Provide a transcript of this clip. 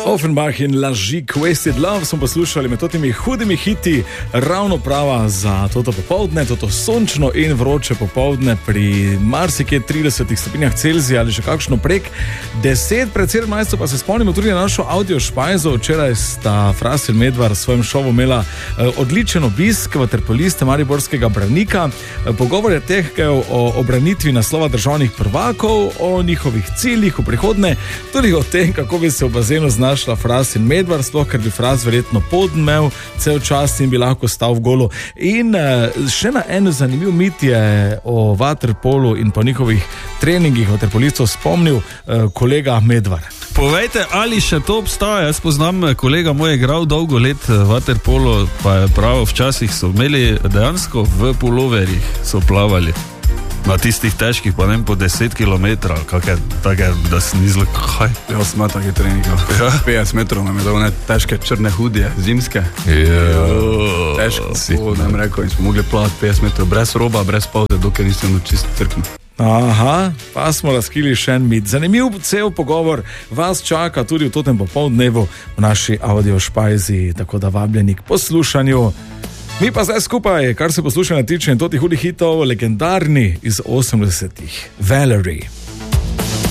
Offenbach in laži Wasted Love smo poslušali med totimi hudimi hiti, ravno prava za toto popoldne, toto sončno in vroče popoldne pri marsikje 30 stopinjah Celzija ali še kakšno prek 10 pred 17, pa se spomnimo tudi na našo audio špajzo. Včeraj sta Fras in Medvar s svojim šovom imela odličen obisk vaterpoliste mariborskega Branika. Pogovor je tekel o obranitvi naslova državnih prvakov, o njihovih ciljih v prihodnje, tudi o tem, kako bi se v bazenu znašla Fras in Medvar, sploh ker bi Fras verjetno podmel cel čas in bi lahko stal v golu. In še na en zanimiv mit je o vaterpolu in po njihovih treningih vaterpolistov spomnil kolega Medvar. Povejte, ali še to obstaja? Jaz poznam kolega moj, igral dolgo let vaterpolo, pa je prav, včasih so imeli dejansko v puloverjih, so plavali. Na tistih težkih, pa ne po 10 km, kakaj, da se ni zelo kaj. Ja, smo taki treningov. Ja? 50 metrov nam je dal težke črne hudje, zimske. Težko, ne bom rekel, in smo mogli plavati 50 metrov brez roba, brez pauze, dokaj nisem čisto crknil. Aha, pa smo razkrili še en mit. Zanimiv cel pogovor vas čaka tudi v totem popoldnevu v naši audio špajzi, tako da vabljeni k poslušanju. Mi pa zdaj skupaj, kar se poslušanja tiče in totih hudih hitov, legendarni iz 80-ih, Valerie.